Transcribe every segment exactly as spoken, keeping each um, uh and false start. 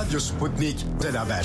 Radyo Sputnik Özel Haber.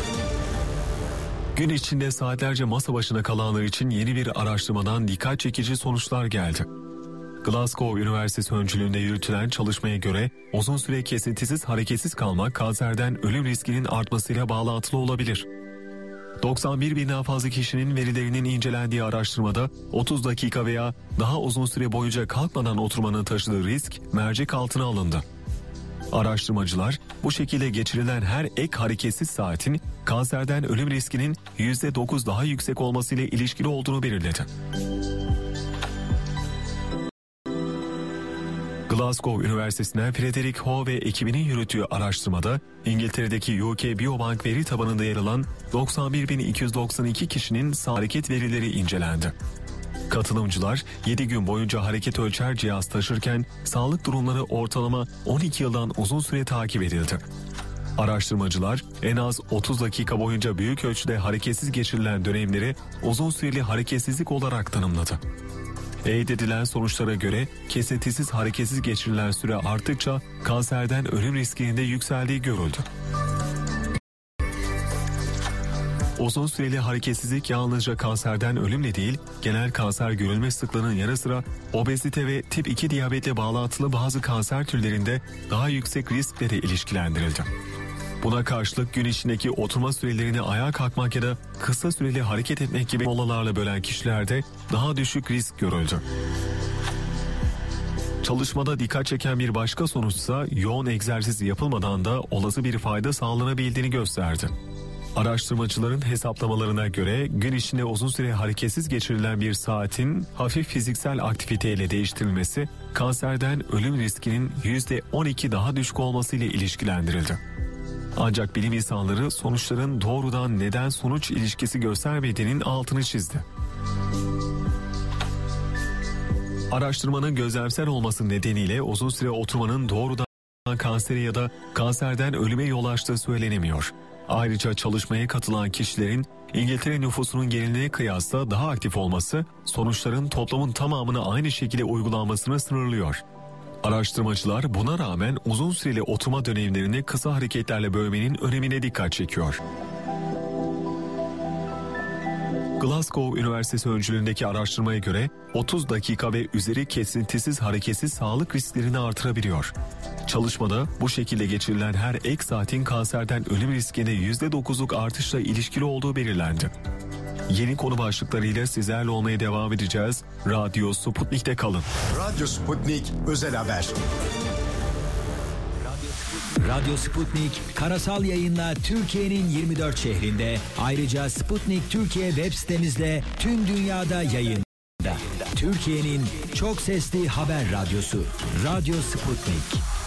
Gün içinde saatlerce masa başına kalanlar için yeni bir araştırmadan dikkat çekici sonuçlar geldi. Glasgow Üniversitesi öncülüğünde yürütülen çalışmaya göre uzun süre kesintisiz hareketsiz kalmak kanserden ölüm riskinin artmasıyla bağlantılı olabilir. doksan bir binden fazla kişinin verilerinin incelendiği araştırmada otuz dakika veya daha uzun süre boyunca kalkmadan oturmanın taşıdığı risk mercek altına alındı. Araştırmacılar bu şekilde geçirilen her ek hareketsiz saatin kanserden ölüm riskinin yüzde dokuz daha yüksek olmasıyla ilişkili olduğunu belirledi. Glasgow Üniversitesi'nden Frederick Ho ve ekibinin yürüttüğü araştırmada İngiltere'deki U K Biobank veri tabanında yer alan doksan bir bin iki yüz doksan iki kişinin hareket verileri incelendi. Katılımcılar yedi gün boyunca hareket ölçer cihaz taşırken sağlık durumları ortalama on iki yıldan uzun süre takip edildi. Araştırmacılar en az otuz dakika boyunca büyük ölçüde hareketsiz geçirilen dönemleri uzun süreli hareketsizlik olarak tanımladı. Elde edilen sonuçlara göre kesintisiz hareketsiz geçirilen süre arttıkça kanserden ölüm riskinin de yükseldiği görüldü. Uzun süreli hareketsizlik yalnızca kanserden ölümle değil, genel kanser görülme sıklığının yanı sıra obezite ve tip iki diyabetle bağlantılı bazı kanser türlerinde daha yüksek riskle de ilişkilendirildi. Buna karşılık gün içindeki oturma sürelerini ayağa kalkmak ya da kısa süreli hareket etmek gibi molalarla bölen kişilerde daha düşük risk görüldü. Çalışmada dikkat çeken bir başka sonuçsa yoğun egzersiz yapılmadan da olası bir fayda sağlanabildiğini gösterdi. Araştırmacıların hesaplamalarına göre gün içinde uzun süre hareketsiz geçirilen bir saatin hafif fiziksel aktiviteyle değiştirilmesi kanserden ölüm riskinin yüzde on iki daha düşük olmasıyla ilişkilendirildi. Ancak bilim insanları sonuçların doğrudan neden-sonuç ilişkisi göstermediğinin altını çizdi. Araştırmanın gözlemsel olması nedeniyle uzun süre oturmanın doğrudan kansere ya da kanserden ölüme yol açtığı söylenemiyor. Ayrıca çalışmaya katılan kişilerin İngiltere nüfusunun geneline kıyasla daha aktif olması sonuçların toplumun tamamına aynı şekilde uygulanmasını sınırlıyor. Araştırmacılar buna rağmen uzun süreli oturma dönemlerini kısa hareketlerle bölmenin önemine dikkat çekiyor. Glasgow Üniversitesi öncülüğündeki araştırmaya göre otuz dakika ve üzeri kesintisiz hareketsiz sağlık risklerini artırabiliyor. Çalışmada bu şekilde geçirilen her ek saatin kanserden ölüm riskinde yüzde dokuzluk artışla ilişkili olduğu belirlendi. Yeni konu başlıklarıyla sizlerle olmaya devam edeceğiz. Radyo Sputnik'te kalın. Radyo Sputnik Özel Haber. Radyo Sputnik karasal yayınla Türkiye'nin yirmi dört şehrinde, ayrıca Sputnik Türkiye web sitemizde tüm dünyada yayında. Türkiye'nin çok sesli haber radyosu Radyo Sputnik.